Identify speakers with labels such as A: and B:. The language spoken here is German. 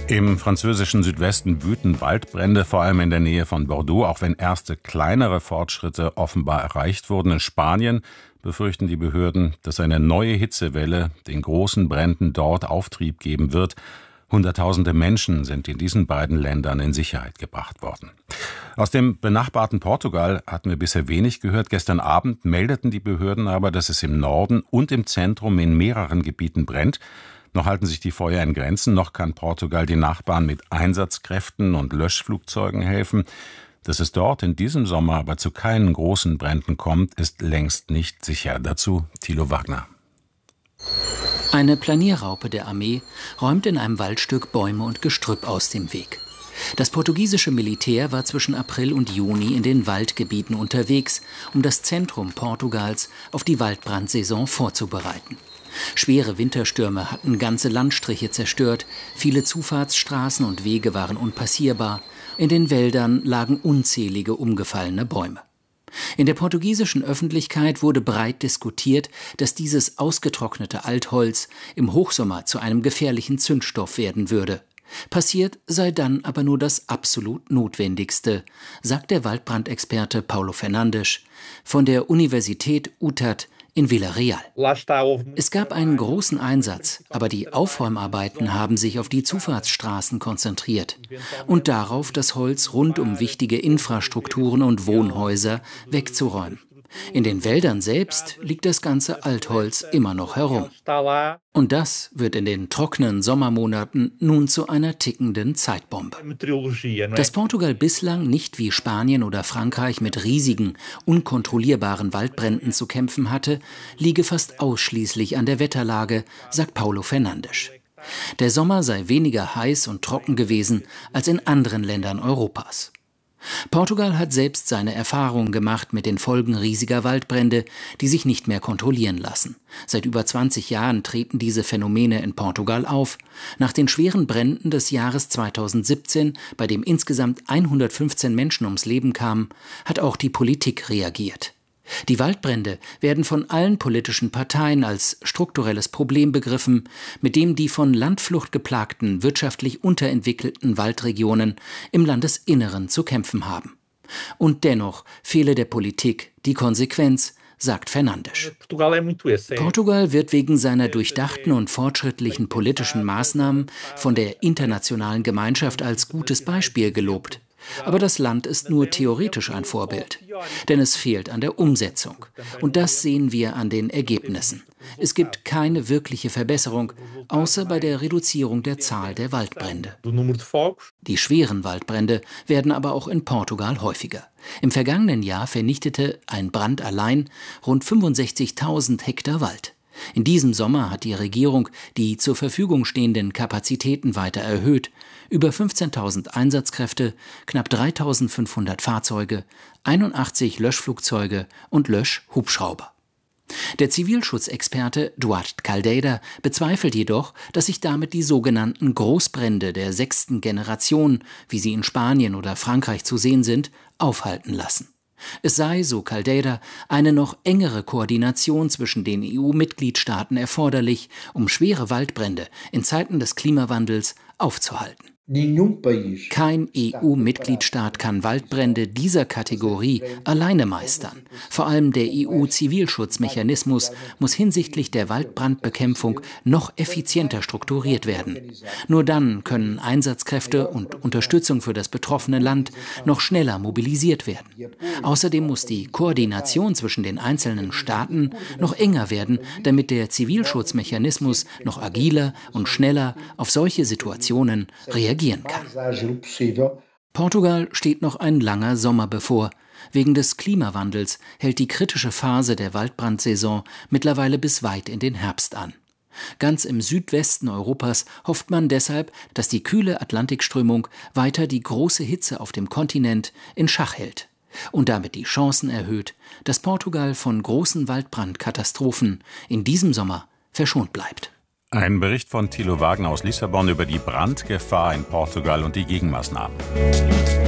A: Im französischen Südwesten wüten Waldbrände, vor allem in der Nähe von Bordeaux, auch wenn erste kleinere Fortschritte offenbar erreicht wurden. In Spanien befürchten die Behörden, dass eine neue Hitzewelle den großen Bränden dort Auftrieb geben wird. Hunderttausende Menschen sind in diesen beiden Ländern in Sicherheit gebracht worden. Aus dem benachbarten Portugal hatten wir bisher wenig gehört. Gestern Abend meldeten die Behörden aber, dass es im Norden und im Zentrum in mehreren Gebieten brennt. Noch halten sich die Feuer in Grenzen, noch kann Portugal den Nachbarn mit Einsatzkräften und Löschflugzeugen helfen. Dass es dort in diesem Sommer aber zu keinen großen Bränden kommt, ist längst nicht sicher. Dazu Thilo Wagner.
B: Eine Planierraupe der Armee räumt in einem Waldstück Bäume und Gestrüpp aus dem Weg. Das portugiesische Militär war zwischen April und Juni in den Waldgebieten unterwegs, um das Zentrum Portugals auf die Waldbrandsaison vorzubereiten. Schwere Winterstürme hatten ganze Landstriche zerstört, viele Zufahrtsstraßen und Wege waren unpassierbar, in den Wäldern lagen unzählige umgefallene Bäume. In der portugiesischen Öffentlichkeit wurde breit diskutiert, dass dieses ausgetrocknete Altholz im Hochsommer zu einem gefährlichen Zündstoff werden würde. Passiert sei dann aber nur das absolut Notwendigste, sagt der Waldbrandexperte Paulo Fernandes von der Universität UTAD in Villarreal. Es gab einen großen Einsatz, aber die Aufräumarbeiten haben sich auf die Zufahrtsstraßen konzentriert und darauf, das Holz rund um wichtige Infrastrukturen und Wohnhäuser wegzuräumen. In den Wäldern selbst liegt das ganze Altholz immer noch herum. Und das wird in den trockenen Sommermonaten nun zu einer tickenden Zeitbombe. Dass Portugal bislang nicht wie Spanien oder Frankreich mit riesigen, unkontrollierbaren Waldbränden zu kämpfen hatte, liege fast ausschließlich an der Wetterlage, sagt Paulo Fernandes. Der Sommer sei weniger heiß und trocken gewesen als in anderen Ländern Europas. Portugal hat selbst seine Erfahrungen gemacht mit den Folgen riesiger Waldbrände, die sich nicht mehr kontrollieren lassen. Seit über 20 Jahren treten diese Phänomene in Portugal auf. Nach den schweren Bränden des Jahres 2017, bei dem insgesamt 115 Menschen ums Leben kamen, hat auch die Politik reagiert. Die Waldbrände werden von allen politischen Parteien als strukturelles Problem begriffen, mit dem die von Landflucht geplagten, wirtschaftlich unterentwickelten Waldregionen im Landesinneren zu kämpfen haben. Und dennoch fehle der Politik die Konsequenz, sagt Fernandes. Portugal wird wegen seiner durchdachten und fortschrittlichen politischen Maßnahmen von der internationalen Gemeinschaft als gutes Beispiel gelobt. Aber das Land ist nur theoretisch ein Vorbild, denn es fehlt an der Umsetzung. Und das sehen wir an den Ergebnissen. Es gibt keine wirkliche Verbesserung, außer bei der Reduzierung der Zahl der Waldbrände. Die schweren Waldbrände werden aber auch in Portugal häufiger. Im vergangenen Jahr vernichtete ein Brand allein rund 65.000 Hektar Wald. In diesem Sommer hat die Regierung die zur Verfügung stehenden Kapazitäten weiter erhöht. Über 15.000 Einsatzkräfte, knapp 3.500 Fahrzeuge, 81 Löschflugzeuge und Löschhubschrauber. Der Zivilschutzexperte Duarte Caldeira bezweifelt jedoch, dass sich damit die sogenannten Großbrände der 6. Generation, wie sie in Spanien oder Frankreich zu sehen sind, aufhalten lassen. Es sei, so Caldeira, eine noch engere Koordination zwischen den EU-Mitgliedstaaten erforderlich, um schwere Waldbrände in Zeiten des Klimawandels aufzuhalten. Kein EU-Mitgliedstaat kann Waldbrände dieser Kategorie alleine meistern. Vor allem der EU-Zivilschutzmechanismus muss hinsichtlich der Waldbrandbekämpfung noch effizienter strukturiert werden. Nur dann können Einsatzkräfte und Unterstützung für das betroffene Land noch schneller mobilisiert werden. Außerdem muss die Koordination zwischen den einzelnen Staaten noch enger werden, damit der Zivilschutzmechanismus noch agiler und schneller auf solche Situationen reagieren kann. Portugal steht noch ein langer Sommer bevor. Wegen des Klimawandels hält die kritische Phase der Waldbrandsaison mittlerweile bis weit in den Herbst an. Ganz im Südwesten Europas hofft man deshalb, dass die kühle Atlantikströmung weiter die große Hitze auf dem Kontinent in Schach hält und damit die Chancen erhöht, dass Portugal von großen Waldbrandkatastrophen in diesem Sommer verschont bleibt.
A: Ein Bericht von Thilo Wagner aus Lissabon über die Brandgefahr in Portugal und die Gegenmaßnahmen.